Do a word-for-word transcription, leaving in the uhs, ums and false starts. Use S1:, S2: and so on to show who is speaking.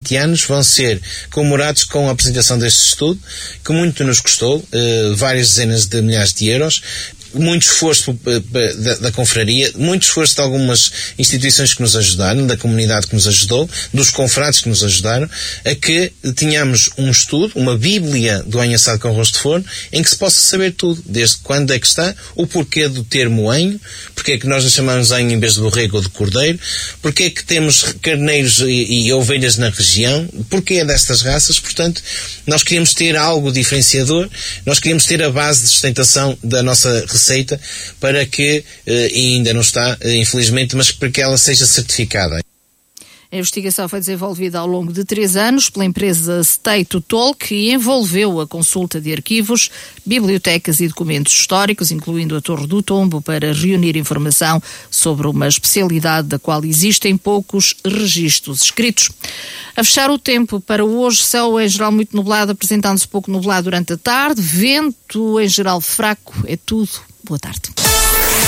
S1: vinte anos vão ser comemorados com a apresentação deste estudo, que muito nos custou, eh, várias dezenas de milhares de euros, muito esforço da, da confraria, muito esforço de algumas instituições que nos ajudaram, da comunidade que nos ajudou, dos confrades que nos ajudaram, a que tenhamos um estudo, uma bíblia do anho assado com arroz de forno, em que se possa saber tudo, desde quando é que está, o porquê do termo anho, porque é que nós nos chamamos anho em vez de borrego ou de cordeiro, porque é que temos carneiros e, e ovelhas na região, porquê é destas raças. Portanto, nós queríamos ter algo diferenciador, nós queríamos ter a base de sustentação da nossa receita para que, e ainda não está, infelizmente, mas para que ela seja certificada.
S2: A investigação foi desenvolvida ao longo de três anos pela empresa State Talk e envolveu a consulta de arquivos, bibliotecas e documentos históricos, incluindo a Torre do Tombo, para reunir informação sobre uma especialidade da qual existem poucos registros escritos. A fechar o tempo para hoje, céu em geral muito nublado, apresentando-se pouco nublado durante a tarde, vento em geral fraco, é tudo. Boa tarde.